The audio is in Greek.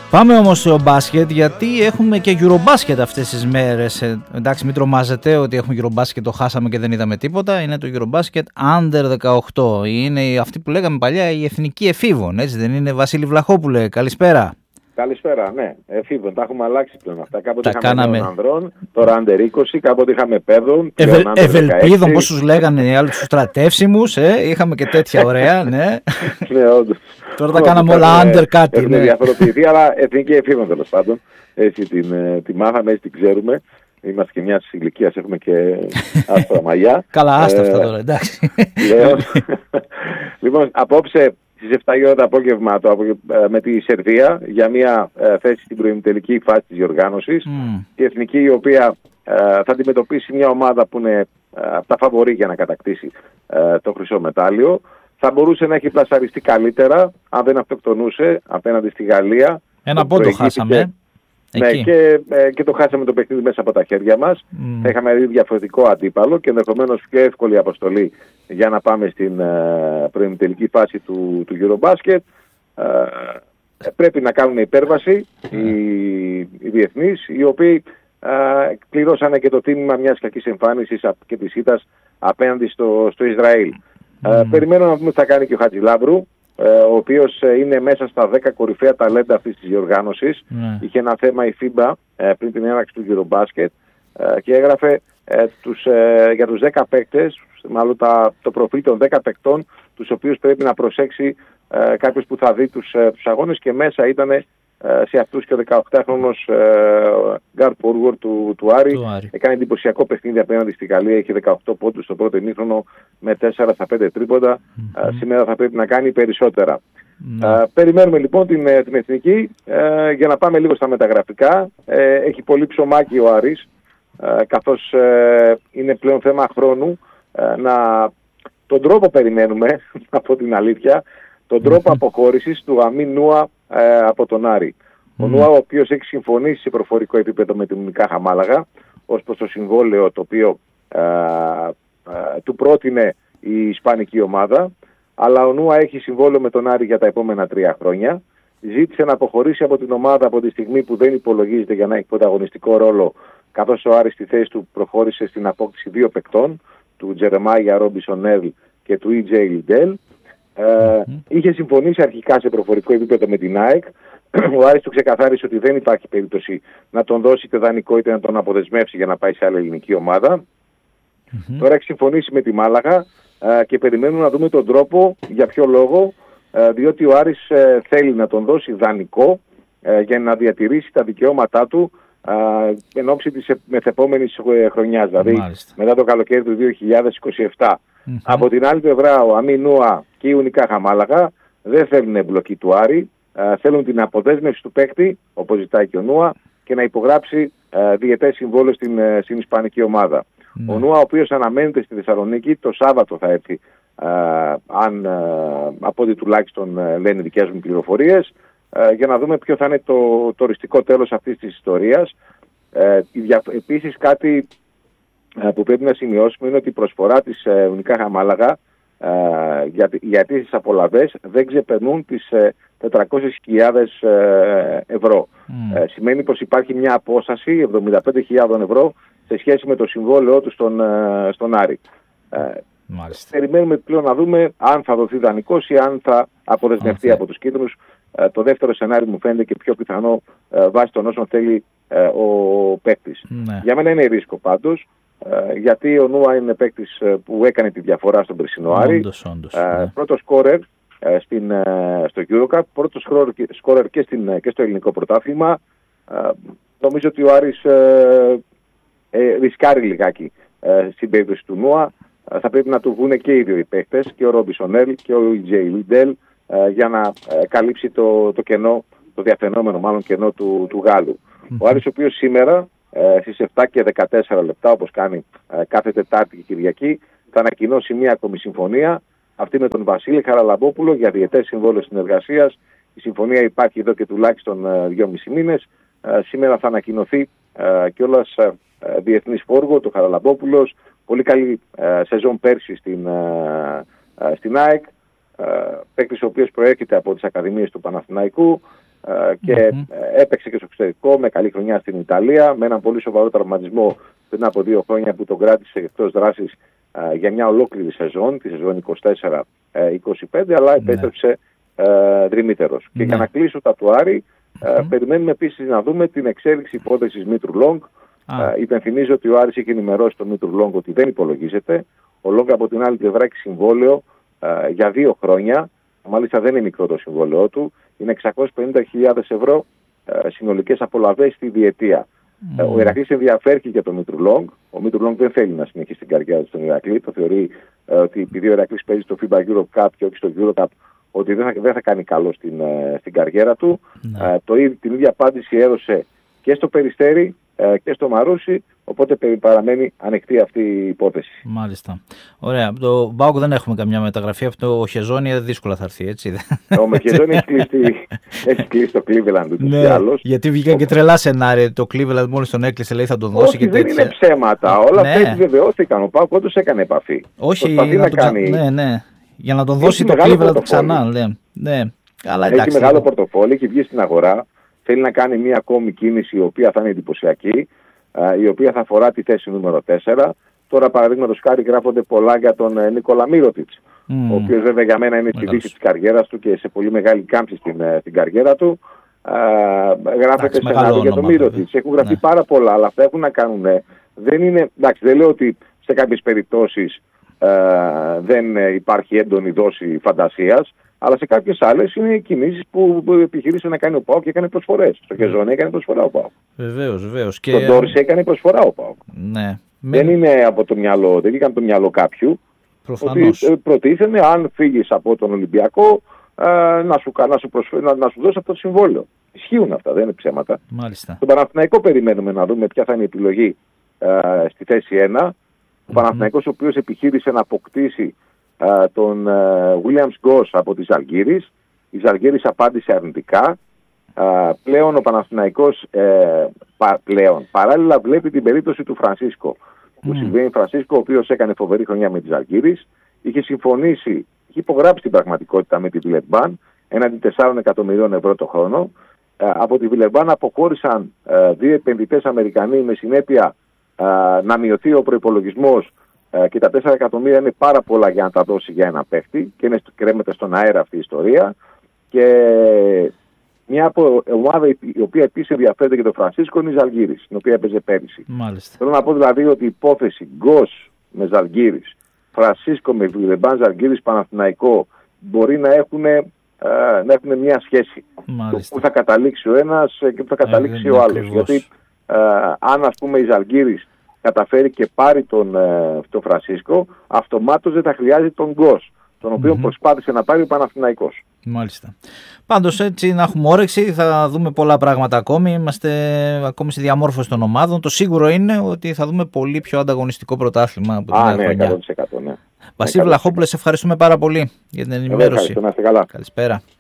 Πάμε όμως στο μπάσκετ, γιατί έχουμε και Eurobasket αυτές τις μέρες. Εντάξει, μην τρομάζετε ότι έχουμε Eurobasket, το χάσαμε και δεν είδαμε τίποτα. Είναι το Eurobasket Under 18. Είναι αυτή που λέγαμε παλιά η εθνική εφήβων, έτσι δεν είναι, Βασίλη Βλαχόπουλε? Καλησπέρα. Καλησπέρα, ναι. Εφήβων, τα έχουμε αλλάξει πλέον αυτά. Κάποτε είχαμε ανδρών, τώρα Under 20, κάποτε είχαμε παιδών. Ευελπίδων, πώς τους λέγανε οι άλλοι, τους στρατεύσιμους, είχαμε και τέτοια ωραία, ναι. Ναι, όντως. Τώρα τα κάναμε όλα Under κάτι. Έχουμε διαφοροποιηθεί, αλλά εθνική εφήβων τέλος πάντων. Έτσι τη μάθαμε, έτσι την ξέρουμε. Είμαστε και μια ηλικία, έχουμε και άσπρα μαλλιά. Καλά, άστα αυτά τώρα, εντάξει. Λοιπόν, απόψε στις 7 η ώρα το απόγευμα με τη Σερβία για μια θέση στην προημιτελική φάση της διοργάνωσης. Η εθνική, η οποία θα αντιμετωπίσει μια ομάδα που είναι από τα φαβορί για να κατακτήσει το χρυσό μετάλλιο. Θα μπορούσε να έχει πλασαριστεί καλύτερα αν δεν αυτοκτονούσε απέναντι στη Γαλλία. Ένα πόντο χάσαμε. Ναι, και το χάσαμε το παιχνίδι μέσα από τα χέρια μας. Θα είχαμε δει διαφορετικό αντίπαλο και ενδεχομένως πιο εύκολη αποστολή για να πάμε στην προημιτελική φάση του Eurobasket. Πρέπει να κάνουν υπέρβαση οι διεθνείς, οι οποίοι πληρώσανε και το τίμημα μιας κακής εμφάνισης και της ήττας απέναντι στο Ισραήλ. Περιμένω να δούμε τι θα κάνει και ο Χατζηλάβρου, ο οποίος είναι μέσα στα 10 κορυφαία ταλέντα αυτής της διοργάνωσης. Είχε ένα θέμα η FIBA πριν την έναρξη του Eurobasket και έγραφε για τους 10 παίκτες, μάλλον το προφίλ των 10 παικτών, τους οποίους πρέπει να προσέξει κάποιος που θα δει τους αγώνες, και μέσα ήταν σε αυτούς και ο 18χρονος guard forward του Άρη. Έκανε εντυπωσιακό παιχνίδι απέναντι στη Γαλλία, είχε 18 πόντους στο πρώτο ημίχρονο με 4 στα 5 τρίποντα. Σήμερα θα πρέπει να κάνει περισσότερα. Περιμένουμε λοιπόν την εθνική. Για να πάμε λίγο στα μεταγραφικά, έχει πολύ ψωμάκι ο Άρης, καθώς είναι πλέον θέμα χρόνου. Τον τρόπο περιμένουμε, από την αλήθεια, τον τρόπο αποχώρησης του Αμίν Νούα από τον Άρη. Ο Νούα, ο οποίος έχει συμφωνήσει σε προφορικό επίπεδο με την Ουνικά Μάλαγα ως προς το συμβόλαιο το οποίο του πρότεινε η ισπανική ομάδα, αλλά ο Νούα έχει συμβόλαιο με τον Άρη για τα επόμενα 3 χρόνια. Ζήτησε να αποχωρήσει από την ομάδα από τη στιγμή που δεν υπολογίζεται για να έχει πρωταγωνιστικό ρόλο, καθώς ο Άρης στη θέση του προχώρησε στην απόκτηση 2 παικτών, του Τζερεμάγια Ρόμπισον Νέβιλ και του E.J. Liddell. Είχε συμφωνήσει αρχικά σε προφορικό επίπεδο με την ΑΕΚ. Ο Άρης του ξεκαθάρισε ότι δεν υπάρχει περίπτωση να τον δώσει είτε δανεικό είτε να τον αποδεσμεύσει για να πάει σε άλλη ελληνική ομάδα. Τώρα έχει συμφωνήσει με τη Μάλαγα και περιμένουμε να δούμε τον τρόπο, για ποιο λόγο, διότι ο Άρης θέλει να τον δώσει δανεικό για να διατηρήσει τα δικαιώματά του εν ώψη της μεθεπόμενης χρονιάς, δηλαδή μετά το καλοκαίρι του 2027. Από την άλλη πλευρά, ο Αμίν Νούα και η Ουνικά Μάλαγα δεν θέλουν εμπλοκή του Άρη, θέλουν την αποδέσμευση του παίκτη, όπως ζητάει και ο Νούα, και να υπογράψει διετές συμβόλαιο στην ισπανική ομάδα. Ο Νούα, ο οποίος αναμένεται στη Θεσσαλονίκη, το Σάββατο θα έρθει, από ό,τι τουλάχιστον λένε δικές μου πληροφορίες, για να δούμε ποιο θα είναι το οριστικό τέλος αυτής της ιστορίας. Επίσης, κάτι που πρέπει να σημειώσουμε είναι ότι η προσφορά της Ουνικά Μάλαγα για τις απολαβές δεν ξεπερνούν τις 400.000 ευρώ. Σημαίνει πως υπάρχει μια απόσταση 75.000 ευρώ σε σχέση με το συμβόλαιό του στον Άρη. Περιμένουμε πλέον να δούμε αν θα δοθεί δανεικός ή αν θα αποδεσμευτεί από τους κίτρινους. Το δεύτερο σενάριο μου φαίνεται και πιο πιθανό βάσει των όσων θέλει ο παίκτης. Για μένα είναι ρίσκο πάντως, γιατί ο Νούα είναι παίκτης που έκανε τη διαφορά στον περσινό Άρη. Πρώτος σκόρερ στο EuroCup, πρώτος σκόρερ και στο ελληνικό πρωτάθλημα. Νομίζω ότι ο Άρης ρισκάρει λιγάκι στην περίπτωση του Νούα. Θα πρέπει να του βγουν και οι δύο οι παίκτες, και ο Ρόμπισον Νέβιλ και ο E.J. Liddell, για να καλύψει το κενό, το διαφαινόμενο μάλλον κενό του Γάλλου. Ο Άρης, ο οποίος σήμερα στις 7 και 14 λεπτά, όπως κάνει κάθε Τετάρτη και Κυριακή, θα ανακοινώσει μία ακόμη συμφωνία, αυτή με τον Βασίλη Χαραλαμπόπουλο, για διετές συμβόλαιο συνεργασίας. Η συμφωνία υπάρχει εδώ και τουλάχιστον 2,5 μήνες. Σήμερα θα ανακοινωθεί κιόλας διεθνής φόργο, το Χαραλαμπόπουλος. Πολύ καλή σεζόν πέρσι στην ΑΕΚ. Παίκτης ο οποίος προέρχεται από τις ακαδημίες του Παναθηναϊκού. και έπαιξε και στο εξωτερικό με καλή χρονιά στην Ιταλία, με έναν πολύ σοβαρό τραυματισμό πριν από 2 χρόνια που τον κράτησε εκτός δράσης για μια ολόκληρη σεζόν, τη σεζόν 24-25, αλλά επέστρεψε δρυμύτερος. Και για να κλείσω τα του Άρη, περιμένουμε επίσης να δούμε την εξέλιξη υπόθεσης Μήτρου Λόγκ. Υπενθυμίζω ότι ο Άρης είχε ενημερώσει τον Μήτρου Λόγκ ότι δεν υπολογίζεται. Ο Λόγκ από την άλλη πλευρά έχει συμβόλαιο για 2 χρόνια. Μάλιστα δεν είναι μικρό το συμβόλαιό του. Είναι 650.000 ευρώ συνολικές απολαβές στη διετία. Ο Ηρακλής ενδιαφέρθηκε για τον Μήτρου Λόγκ. Ο Μήτρου Λόγκ δεν θέλει να συνεχίσει την καριέρα του στον Ηρακλή. Το θεωρεί ότι επειδή ο Ηρακλής παίζει στο FIBA Europe Cup και όχι στο Euro Cup, ότι δεν θα κάνει καλό στην καριέρα του. Την ίδια απάντηση έδωσε και στο Περιστέρι και στο Μαρούσι, οπότε παραμένει ανοιχτή αυτή η υπόθεση. Μάλιστα. Ωραία. Το ΠΑΟΚ δεν έχουμε καμιά μεταγραφή. Αυτό ο Χεζόνια δύσκολα θα έρθει, έτσι. Ο Χεζόνια έχει κλείσει το Cleveland του. Γιατί βγήκαν και τρελά σενάρια. Το Cleveland μόλις τον έκλεισε, λέει θα τον δώσει. Όχι, και δεν είναι ψέματα. Όλα αυτά επιβεβαιώθηκαν. Ο ΠΑΟΚ όντως έκανε επαφή. Όχι, για να τον δώσει το Cleveland ξανά. Έχει μεγάλο πορτοφόλι, έχει βγει στην αγορά. Θέλει να κάνει μια ακόμη κίνηση η οποία θα είναι εντυπωσιακή, η οποία θα αφορά τη θέση νούμερο 4. Τώρα, παραδείγματος χάρη, γράφονται πολλά για τον Νίκολα Μίροτιτς, ο οποίος βέβαια για μένα είναι στη δύση της καριέρας του και σε πολύ μεγάλη κάμψη στην καριέρα του. Γράφεται σενάριο για τον Μίροτιτς. Έχουν γραφτεί πάρα πολλά, αλλά αυτά έχουν να κάνουν. Δεν λέω ότι σε κάποιες περιπτώσεις δεν υπάρχει έντονη δόση φαντασίας. Αλλά σε κάποιες άλλες είναι κινήσεις που επιχειρήσε να κάνει ο ΠΑΟΚ και έκανε προσφορές. Στο Χεζόνια έκανε προσφορά ο ΠΑΟΚ. Βεβαίως. Στον Ντόρση έκανε προσφορά ο ΠΑΟΚ. Ναι. Δεν είναι από το μυαλό, δεν βγήκαν από το μυαλό κάποιου. Προφανώς. Ότι προτίθεται, αν φύγεις από τον Ολυμπιακό, να σου δώσει αυτό το συμβόλαιο. Ισχύουν αυτά, δεν είναι ψέματα. Μάλιστα. Τον Παναθηναϊκό περιμένουμε να δούμε ποια θα είναι η επιλογή στη θέση 1. Ο Παναθηναϊκός, ο οποίος επιχείρησε να αποκτήσει τον Williams Goss από τη Ζαλγκίρις. Η Ζαλγκίρις απάντησε αρνητικά. Πλέον ο Παναθηναϊκός παράλληλα βλέπει την περίπτωση του Φρανσίσκο. Του Σιλβέιν Φρανσίσκο, ο οποίος έκανε φοβερή χρονιά με τη Ζαλγκίρις. Είχε υπογράψει την πραγματικότητα με τη Βιλερμπάν έναντι 4 εκατομμυρίων ευρώ το χρόνο. Από τη Βιλερμπάν αποχώρησαν 2 επενδυτές Αμερικανοί με συνέπεια να μειωθεί ο προϋπολογισμός και τα 4 εκατομμύρια είναι πάρα πολλά για να τα δώσει για ένα παίχτη και κρέμεται στον αέρα αυτή η ιστορία. Και μια ομάδα η οποία επίσης ενδιαφέρεται για τον Φρανσίσκο είναι η Ζαλγκίρις, την οποία έπαιζε πέρυσι. Μάλιστα. Θέλω να πω δηλαδή ότι η υπόθεση Γκος με Ζαλγκίρις, Φρανσίσκο με Βιλερμπάν, Ζαλγκίρις, Παναθηναϊκό μπορεί να έχουν μια σχέση. Πού θα καταλήξει ο ένας και πού θα καταλήξει ο άλλος. Γιατί αν ας πούμε η Ζαλγκίρις καταφέρει και πάρει τον Φρανσίσκο, αυτομάτως δεν θα χρειάζεται τον Γκος, τον οποίο προσπάθησε να πάρει ο Παναθηναϊκός. Μάλιστα. Πάντως έτσι να έχουμε όρεξη, θα δούμε πολλά πράγματα ακόμη. Είμαστε ακόμη στη διαμόρφωση των ομάδων. Το σίγουρο είναι ότι θα δούμε πολύ πιο ανταγωνιστικό πρωτάθλημα από την νέα χρονιά. 100%. Βασίλη Βλαχόπουλε, σε ευχαριστούμε πάρα πολύ για την ενημέρωση. Ευχαριστώ, να είστε καλά. Καλησπέρα.